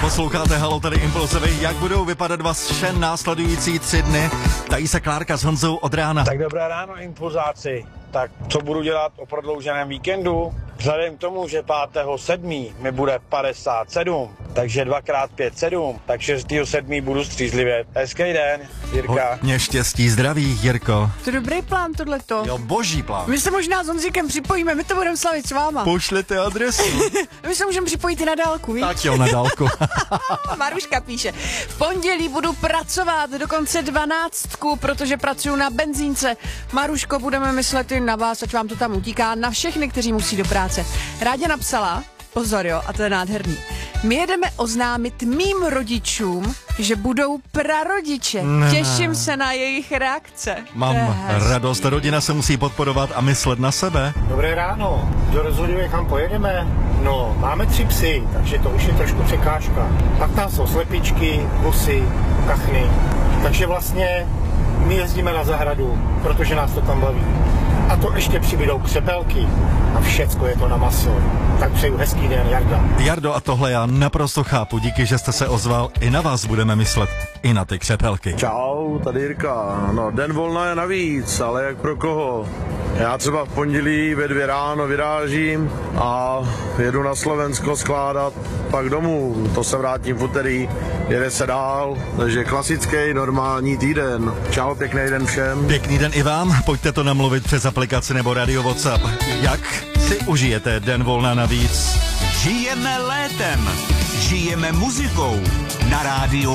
Posloucháte Halo, tady Impulzový. Jak budou vypadat vaše následující 3 dny? Tají se Klárka s Honzou od rána. Tak dobré ráno, impulzáci. Tak co budu dělat o prodlouženém víkendu? Vzhledem k tomu, že 5.7. mi bude 57, takže 2x5 7, tak 6.7. budu střízlivět. Hezký den, Jirka. Hodně štěstí, zdraví, Jirko. To je dobrý plán tohleto. Jo, boží plán. My se možná s Honzíkem připojíme, my to budeme slavit s váma. Pošlete adresu. My se můžeme připojit i na dálku, víš? Tak jo, na dálku. Maruška píše, v pondělí budu pracovat dokonce 12, protože pracuju na benzínce. Maruško, budeme myslet i na vás, ať vám to tam utíká, na všechny, kteří musí do práce. Ráďa napsala, pozor jo, a to je nádherný, my jedeme oznámit mým rodičům, že budou prarodiče. Těším se na jejich reakce. Mám radost, rodina se musí podporovat a myslet na sebe. Dobré ráno, kdo rozhoduje, kam pojedeme? No, máme 3 psy, takže to už je trošku překážka. Pak tam jsou slepičky, kusy, kachny. Takže vlastně my jezdíme na zahradu, protože nás to tam baví. A to ještě přibydou křepelky a všecko je to na maso. Tak přeju hezký den, Jarda. Jardo, a tohle já naprosto chápu. Díky, že jste se ozval. I na vás budeme myslet. I na ty křepelky. Čau, tady Jirka. No, den volna je navíc, ale jak pro koho? Já třeba v pondělí ve 2 ráno vyrážím a jedu na Slovensko skládat, pak domů. To se vrátím v úterý, jede se dál, takže klasický normální týden. Čau, pěkný den všem. Pěkný den i vám. Pojďte to namluvit přes aplikaci nebo radio WhatsApp. Jak si užijete den volna navíc? Žijeme létem, žijeme muzikou na rádiu